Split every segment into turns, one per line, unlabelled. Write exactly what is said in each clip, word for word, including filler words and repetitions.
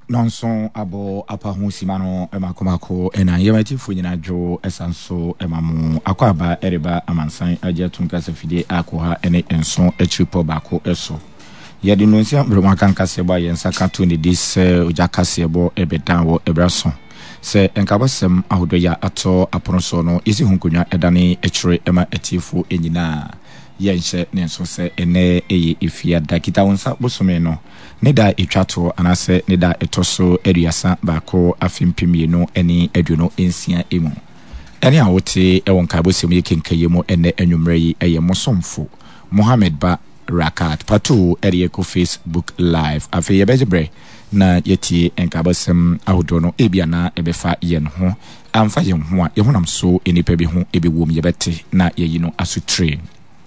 nonson abo apa ho simano emakomako ena yemati funyina jo esanso emamu akwaba ereba amansan ajetum kasa fide akoha ene enso etripo bako eso yedi nonsia broma kan kase ba yensa kato ni dis ojakase bo ebedan wo ebraso se enkabasem ahodo ya ato aponoso no isi hunkunya edane echire ema etifu enyina yenhye ne nso se ene eye efia dakita wonsa bosome no nida etwato anase nida etoso eduasa bako afimpimienu eni eduno ensia emu eni awote ewon kabosem yekenkaye mu ene enwumre yi eye mosomfo Mohammed Ba Rakat patu erieko Facebook live afi yebejebre na yeti enkabosem ahodono ebiana ebefa yen ho amfa yen ho a yehunam so enipa bi ho ebewom yebete na yeyino asutre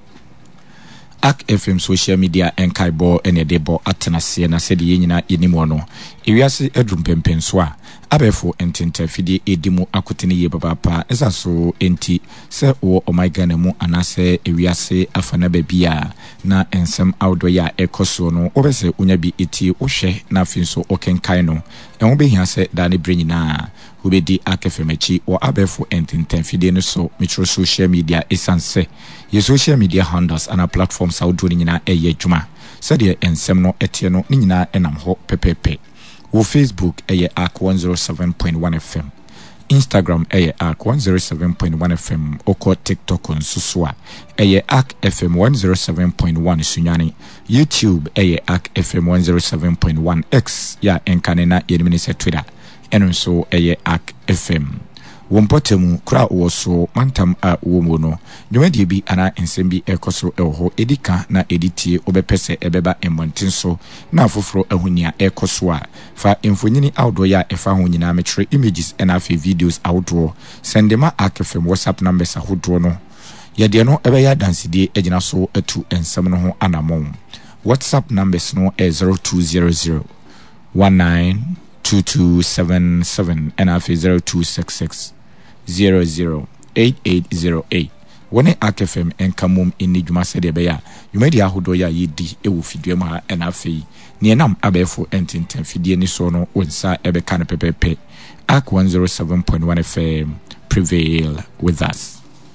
Ak F M social media enkaibo ene debo atenase na sedi yenyina yenimo no ewiase edrum pempenso a abefo entente fidi edimu akutene ye babapa esaso enti se wo omaiga mu anase ewiase afana babia na ensem awdo ya ekoso no obese unya bi eti ohwe na afinso okenkai no enwo behia se dane brenyina ubedi Ak F M echi o abefo entente fidi no so metro social media esanse ye social media handles ana platforms awdo nyina eye dwuma sede ensem no etie no nyina enam ho pepepe wo Facebook eye Ak one oh seven point one F M Instagram eye Ak one oh seven point one F M oko TikTok nsusua eye Ak F M one oh seven point one sunyani YouTube eye Ak F M one oh seven point one X ya enkanena yenimini se Twitter enunso eye Ak F M wompotemu kura woso mantam a womo no dwumadi bi ana ensembi ekoso eho edika na editie obepese ebeba emmontinso na afoforo ahunia ekoso a fa emfonyini outdoor ya efa ho nyina metre images and afi videos outdoor sendema Ak F M WhatsApp numbers ahodoɔ no yede no ebeya dansidie egina so atu ensem no ho anamon WhatsApp numbers no e zero two zero zero one nine two two seven seven and afi zero two six six zero zero eight eight zero eight wone Ak F M enkamum inni dwuma sede be ya dwumadi ahodo ya yedi ewu fidue ma na afei ne nam abefo ententen fidie ni so no wonsa ebeka na pepepe Ak one oh seven point one F M prevail with us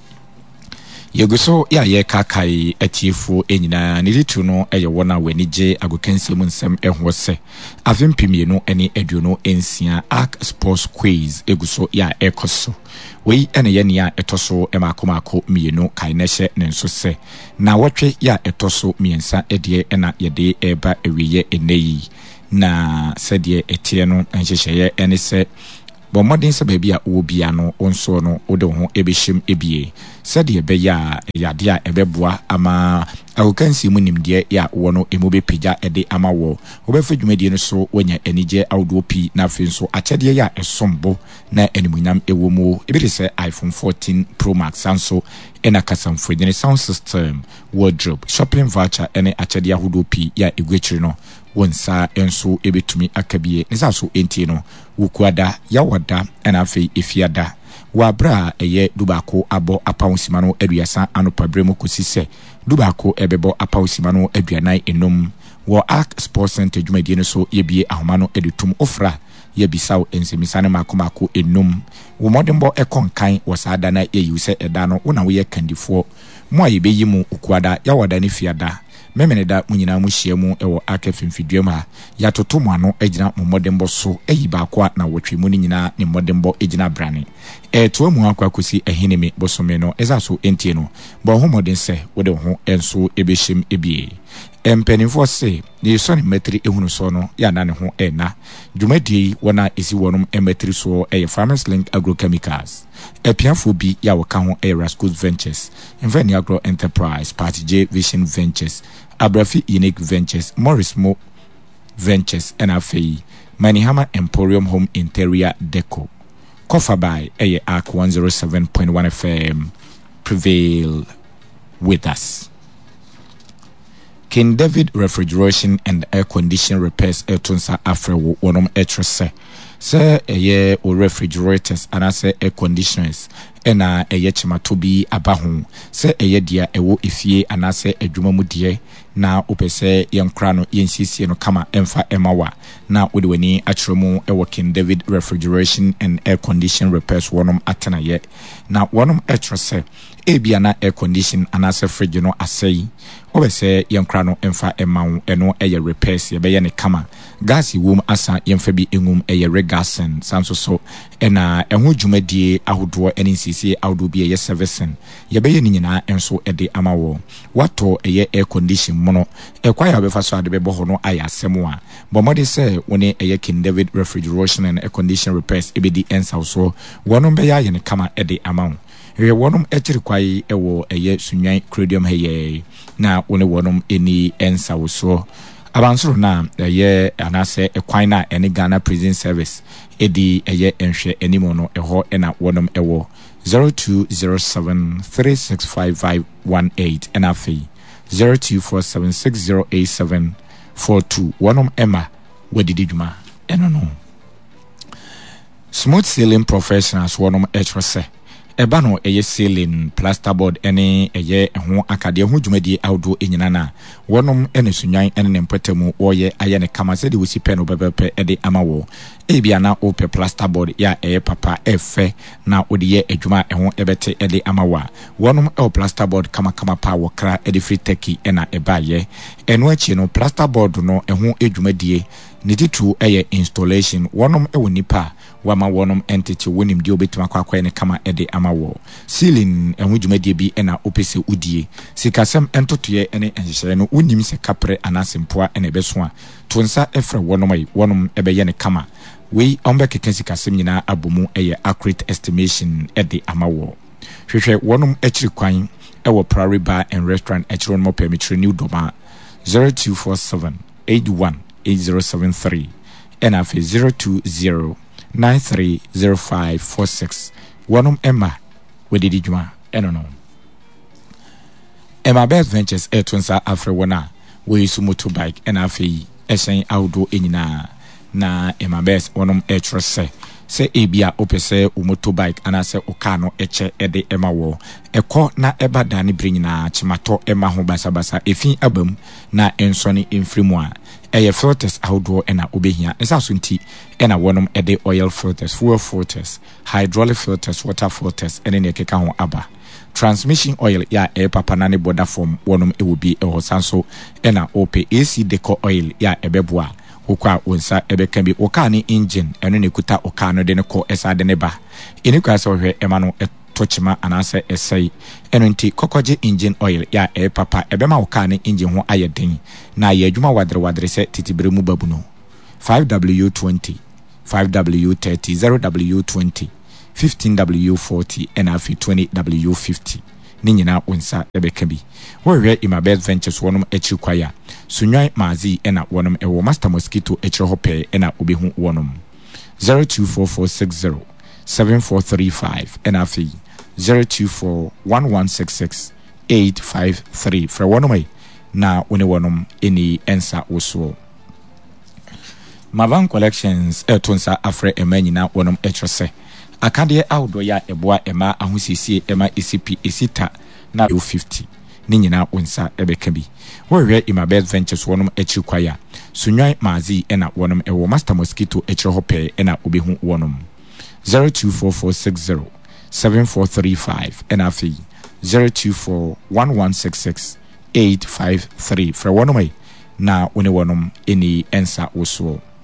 yeguso ya ye kakai atiefo enyina ne litu no eye wona wanije agokansi mu nsem ehwo se afimpimienu ene aduno ensia Ak Sports Quiz eguso ya ekoso wei ene ye nia etoso emakomako mienu kai nehye ne nso se na wotwe ya etoso miensa edie ena yede eba ewiye eneyi na sedie etie no enhyehyeye ene se bomodin se baby a obia no onso no ode ho ebehim ebie sede be ya yade a ebeboa ama awokansi mu nimde ya wo no emobe pagya ede ama wo obefa dwumadi no so wanya enije awdo pi na afenso akyede ya esombo na animunyam ewo mu ebiri se iPhone fourteen Pro Max anso ena kasamfodine sound system wardrobe shopping voucher ene akyede ahodo pi ya egwechiri no wonsa enso ebetumi akabie nisa so enti no wukwada yawada ena afei efiada wabra eye dubako abo apawusima no aduasa anopa bremu kosise dubako ebebo apawusima no aduanai enum wo Ak Sports Center dwumadie no so yebie ahoma no edutum ofra yebisaw ensemisane makomako enum wo modembo ekonkan wasada na eyuse eda no wona wo ye kandifo mo ayebeyi mu ukwada yawada ne fiada memeneda munyina mu hyiamu ewo Ak F M fidwem ha yatoto mu ano agina modembo so eyi baakwa na wotwe mu nyina ne modembo agina brane e to mu akwa kosi ehineme bosome no ezaso entie no bo ho moden se wode ho enso ebehim ebie empenifo se ne so ne metri ehunu so no ya na ne ho ena dwumadi wona esi wonum emetri so e Farmers Link Agrochemicals epiafo bi ya woka ho e Rascos Ventures Inveni Agro Enterprise Party J Vision Ventures Abrafi Unique Ventures Morris Mo Ventures and afei Manihama Emporium Home Interior Deco Kofa by eye Ak one oh seven point one F M prevail with us. King David Refrigeration and Air Condition Repairs etonsa afrewo wonom etrese se eye o refrigerators anase air conditioners ena eye chimato bi aba ho se eye dia ewo efie anase adwuma mu die na opese yenkra no yensisie no kama emfa emawa na wode wani akyeremu ewo King David Refrigeration and Air Condition Repairs wonum atena ye na wonum etrese ebia na air condition anase fridge no asei obese yenkra no emfa emawo eno eye repairs ye be ye ne kama gas wom asa yemfa bi engum eye regasen sanso so ena eho dwumadie ahodo eni sisi ahodo bi eye servicing ye be ye ni nyina enso ede amawo wato eye air condition mono ekwa ya be fa so ade be boho no aya asemo a bomode se woni eye King David Refrigeration and Air Condition Repairs ebedi ensa so wono be ya ye ne kama ede amawo we wonum echiri kwai ewo eye sunwan credium heye na woni wonum eni ensa wo so abansoro na eye anase ekwan na eni Ghana Prison Service edi eye enhwe enimo no eho ena wonum ewo zero two zero seven three six five five one eight and afi zero two four seven six zero eight seven four two wonum ema wadidi dwuma eno no smooth ceiling professionals wonum etrose eba no eye ceiling plasterboard ene eye ho akade ho dwumadi awdo enyina na wonum ene sunwan ene ne mpatemu oye aye ne kama se de wosi pe no bebepe ede amawo ebia na ope plasterboard ya eye papa efe na odiye adwuma eho ebete ede amawa wonum e plasterboard kama kama pa wokra ede free teki ena ebaye eno achi no plasterboard no eho adwumadie nititu eye installation wonum e wonipa wama wonum entity wonim di obetima kwa kwa ne kama ede amawo ceiling eho dwumadie bi ena opese udie sikasem entotoye ene enhyere no wonim se kapre anasempoa ene beso a tonsa efre wonum ai wonum ebeye ne kama we ombe kekensi kasem nyina abomu eye accurate estimation ede amawo hwehwe wonum achiri kwan ewo Prairie Bar and Restaurant achiro no permitry new doma zero two four seven eight one eight zero seven three and afi zero two zero nine three zero five four six wonum emma wedidi dwuma eno no Emma Best Ventures etonsa afre wona we su motorbike and afi esen audo enyina na Emma Best wonum etrose se ebia opese o motorbike anase o car no eche ede ema wo eko na eba dani brinyina chimato ema ho basa basa efin abam na ensoni emfrimu a eye filters ahodo ena obehia esa so nti ena wonum ede oil filters fuel filters hydraulic filters water filters ene ne keka ho aba transmission oil ya e papa na ne border form wonum e wo bi e ho sanso ena ope A C deco oil ya ebeboa okwa onsa ebeka bi oka ni engine eno ne kuta oka no de ne ko esa de ne ba eni kwa se ohwe ema no etochima anase esai eno nti kokoje engine oil ya e papa ebema oka ni engine ho ayeden na ye adwuma wadre wadre se titibere mu babu no five W twenty five W thirty zero W twenty fifteen W forty and afi twenty W fifty ni nyina onsa ebeka bi wo hwe Emma Best Ventures wonum echi kwaya sunwan mazi ena wonum ewo Master Mosquito echi hope ena obehu wonum zero two four four six zero seven four three five and afi zero two four one one six six eight five three fra wonum na woni wonum eni ensa woso Mavan Collections etonsa afre ema nyina wonum etrose akade awdo ya eboa ema ahosiesie ema E C P esita na fifty ni nyina onsa ebeka bi wo hwe Emma Best Ventures wonum echi kwaya sunwan mazi ena wonum ewo Master Mosquito echi hope ena obehu wonum zero two four four six zero seven four three five and afi zero two four one one six six eight five three fra wonum na woni wonum eni ensa woso